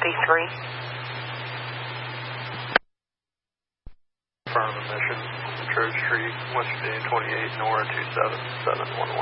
53. Affirmative mission, Church Street, West Virginia 28, NORA 27711.